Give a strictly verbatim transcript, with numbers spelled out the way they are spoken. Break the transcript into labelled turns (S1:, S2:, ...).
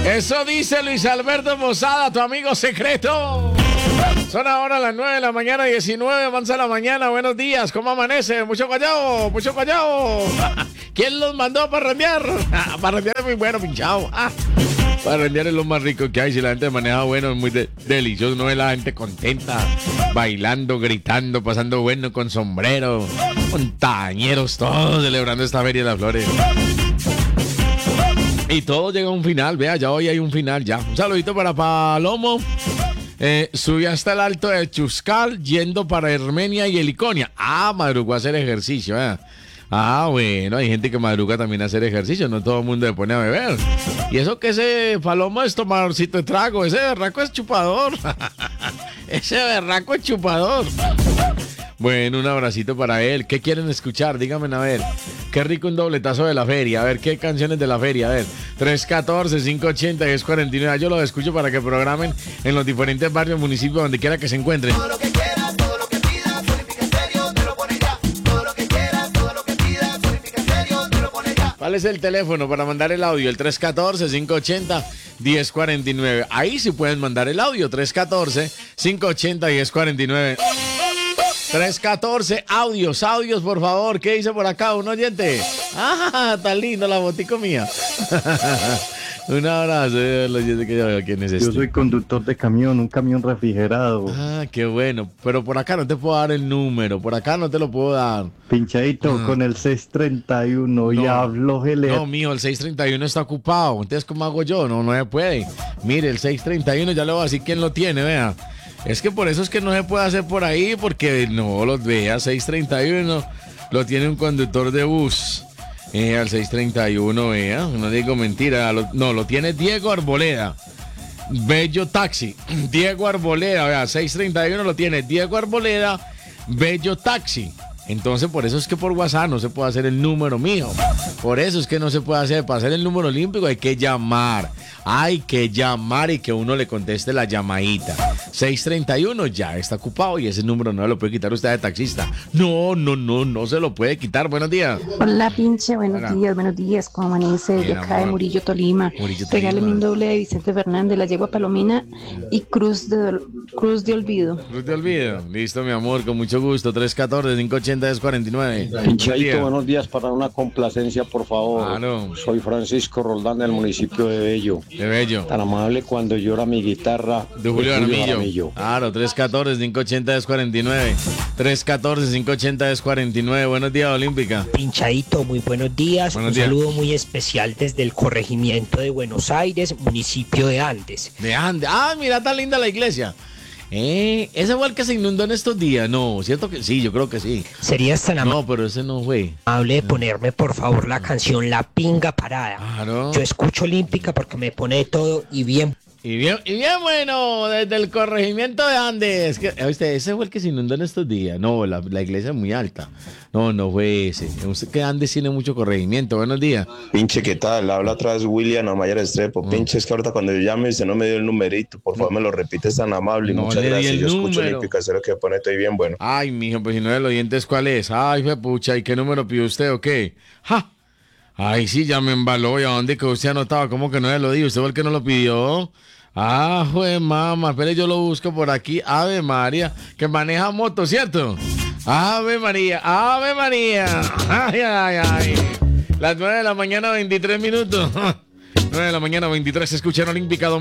S1: Eso dice Luis Alberto Posada, tu amigo secreto. Son ahora las nueve de la mañana, diecinueve, avanza la mañana. Buenos días, ¿cómo amanece? Mucho callado, mucho callado. ¿Quién los mandó a parrandear? Ah, parrandear es muy bueno, pinchado. Ah, parrandear es lo más rico que hay. Si la gente maneja bueno, es muy de- delicioso. No ve la gente contenta, bailando, gritando, pasando bueno con sombrero, montañeros, todos celebrando esta Feria de las Flores. Y todo llega a un final, vea, ya hoy hay un final, ya. Un saludito para Palomo. Eh, subí hasta el alto de Chuscal, yendo para Hermenia y Heliconia. Ah, madrugó a hacer ejercicio, ¿eh? Ah, bueno, hay gente que madruga también a hacer ejercicio, no todo el mundo se pone a beber. Y eso que ese Palomo es tomadorcito de trago, ese berraco es chupador. Ese berraco es chupador. Bueno, un abracito para él. ¿Qué quieren escuchar? Díganme a ver. Qué rico un dobletazo de la feria. A ver, ¿qué canciones de la feria? A ver, tres uno cuatro, cinco ocho cero, diez cuarenta y nueve. Yo los escucho para que programen en los diferentes barrios, municipios, donde quiera que se encuentren.
S2: Todo lo que quieras, todo lo que pidas, Bonifica Estéreo te lo pone ya. Todo lo que quieras, todo lo que pidas, Bonifica Estéreo te lo pone ya.
S1: ¿Cuál es el teléfono para mandar el audio? El tres uno cuatro, cinco ocho cero, diez cuarenta y nueve. Ahí sí pueden mandar el audio. tres uno cuatro, cinco ocho cero, diez cuarenta y nueve. tres uno cuatro, audios, audios, por favor. ¿Qué dice por acá un oyente? Ah, tan lindo la botico mía. Un abrazo, el oyente que yo veo quién es este.
S3: Yo soy conductor de camión, un camión refrigerado.
S1: Ah, qué bueno. Pero por acá no te puedo dar el número. Por acá no te lo puedo dar.
S3: Pinchadito
S1: Ah.
S3: con el seiscientos treinta y uno y
S1: No.
S3: hablo Gele.
S1: No, mijo, el seiscientos treinta y uno está ocupado. Entonces, ¿cómo hago yo? No, no se puede. Mire, el seiscientos treinta y uno ya le voy a decir quién lo tiene, vea. Es que por eso es que no se puede hacer por ahí, porque no los vea. seiscientos treinta y uno lo tiene un conductor de bus. Eh, al seiscientos treinta y uno, vea. No digo mentira. Lo- no, lo tiene Diego Arboleda. Bello Taxi. Diego Arboleda, vea. seiscientos treinta y uno lo tiene Diego Arboleda. Bello Taxi. Entonces, por eso es que por WhatsApp no se puede hacer el número mío. Por eso es que no se puede hacer. Para hacer el número olímpico hay que llamar. Hay que llamar y que uno le conteste la llamadita. seiscientos treinta y uno ya está ocupado y ese número no lo puede quitar usted de taxista. No, no, no, no se lo puede quitar. Buenos días.
S4: Hola, pinche, buenos
S1: Hola.
S4: días, buenos días, ¿cómo amanece?
S1: Bien,
S4: De acá de
S1: amor.
S4: Murillo, Tolima.
S1: Murillo,
S4: Regáleme
S1: Tolima.
S4: un doble de Vicente Fernández, La Yegua Palomina y Cruz de, Dol- Cruz de Olvido.
S1: No te olvido. Listo, mi amor, con mucho gusto. tres uno cuatro, cinco ocho cero, diez cuarenta y nueve.
S5: Pinchadito, buenos días, para una complacencia, por favor.
S1: Claro.
S5: Soy Francisco Roldán del municipio de Bello.
S1: Qué bello.
S5: Tan amable cuando llora mi guitarra
S1: De Julio Jaramillo.
S5: Jaramillo.
S1: Claro, tres uno cuatro, cinco ocho cero, diez cuarenta y nueve. tres uno cuatro, cinco ocho cero, diez cuarenta y nueve. Buenos días, Olímpica.
S6: Pinchadito, muy buenos días.
S1: Buenos
S6: Un
S1: días.
S6: saludo muy especial desde el corregimiento de Buenos Aires, municipio de Andes.
S1: De Andes. Ah, mira, tan linda la iglesia. Eh, ese fue el que se inundó en estos días. No, ¿cierto que sí? Yo creo que sí.
S6: ¿Serías tan
S1: No, pero ese no fue.
S6: amable de ponerme, por favor, la canción La Pinga Parada?
S1: Claro.
S6: Yo escucho Olímpica porque me pone de todo y bien.
S1: Y bien, y bien bueno, desde el corregimiento de Andes. Que, ¿viste? Ese fue el que se inundó en estos días. No, la, la iglesia es muy alta. No, no fue ese. Usted que Andes tiene mucho corregimiento. Buenos días.
S7: Pinche, ¿qué tal? Habla otra vez William Amaya Restrepo. Pinche, es que ahorita cuando yo llame usted no me dio el numerito. Por favor, me lo repites tan amable y
S1: No
S7: muchas
S1: le di
S7: gracias.
S1: el
S7: Yo escucho
S1: número.
S7: Olímpica, sé lo que pone, estoy bien bueno.
S1: Ay, mijo, pues si no es el oyente, ¿cuál es? Ay, fue pucha, ¿y qué número pidió usted o qué? ¡Ja! Ay, sí, ya me embaló. ¿Y a dónde que usted anotaba? ¿Cómo que no se lo di? ¿Usted fue el que no lo pidió? Ah, jue mamá, espere, yo lo busco por aquí. Ave María, que maneja moto, ¿cierto? Ave María, Ave María. Ay, ay, ay. Las nueve de la mañana, veintitrés minutos. nueve de la mañana, veintitrés, escuchan Olímpica Dominicana.